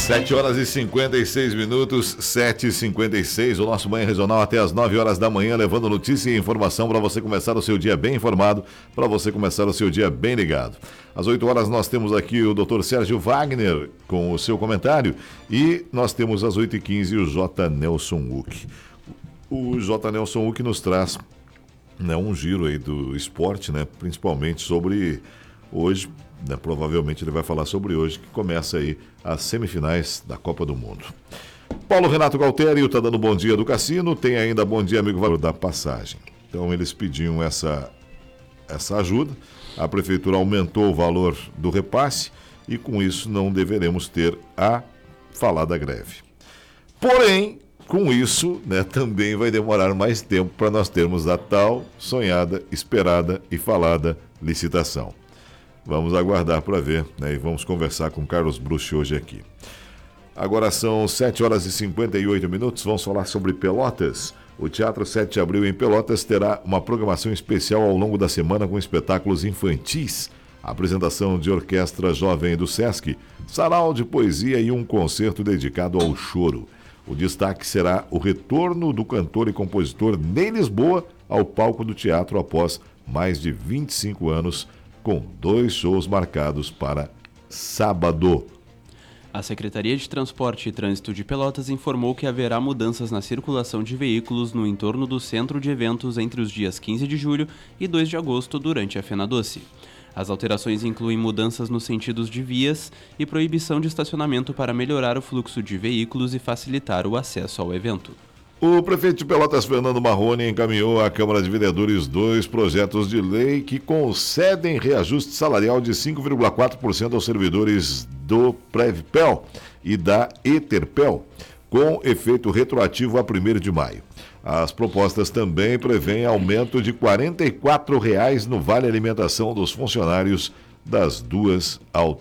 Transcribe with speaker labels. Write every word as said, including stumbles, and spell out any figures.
Speaker 1: sete horas e cinquenta e seis minutos, sete e cinquenta e seis, o nosso Manhã Regional até as nove horas da manhã, levando notícia e informação para você começar o seu dia bem informado, para você começar o seu dia bem ligado. Às oito horas nós temos aqui o doutor Sérgio Wagner com o seu comentário e nós temos às oito e quinze o J. Nelson Uck. O J. Nelson Uck nos traz, né, um giro aí do esporte, né, principalmente sobre hoje. Né, provavelmente ele vai falar sobre hoje, que começa aí as semifinais da Copa do Mundo. Paulo Renato Galtério está dando bom dia do Cassino, tem ainda bom dia, amigo, valor da passagem. Então eles pediam essa, essa ajuda, a prefeitura aumentou o valor do repasse e com isso não deveremos ter a falar da greve. Porém, com isso, né, também vai demorar mais tempo para nós termos a tal sonhada, esperada e falada licitação. Vamos aguardar para ver, né? E vamos conversar com Carlos Bruch hoje aqui. Agora são sete horas e cinquenta e oito minutos, vamos falar sobre Pelotas. O Teatro sete de Abril em Pelotas terá uma programação especial ao longo da semana com espetáculos infantis, apresentação de orquestra jovem do Sesc, sarau de poesia e um concerto dedicado ao choro. O destaque será o retorno do cantor e compositor Ney Lisboa ao palco do teatro após mais de vinte e cinco anos, com dois shows marcados para sábado.
Speaker 2: A Secretaria de Transporte e Trânsito de Pelotas informou que haverá mudanças na circulação de veículos no entorno do centro de eventos entre os dias quinze de julho e dois de agosto durante a FenaDoce. As alterações incluem mudanças nos sentidos de vias e proibição de estacionamento para melhorar o fluxo de veículos e facilitar o acesso ao evento.
Speaker 1: O prefeito de Pelotas, Fernando Marrone, encaminhou à Câmara de Vereadores dois projetos de lei que concedem reajuste salarial de cinco vírgula quatro por cento aos servidores do Prevpel e da Eterpel, com efeito retroativo a primeiro de maio. As propostas também prevêem aumento de quarenta e quatro reais no Vale Alimentação dos funcionários das duas